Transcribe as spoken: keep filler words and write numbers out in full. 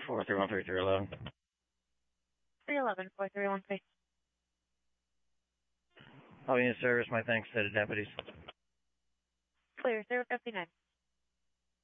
four three one three three eleven. three eleven, four three one three. I'll be in service. My thanks to the deputies. Clear, zero fifty-nine.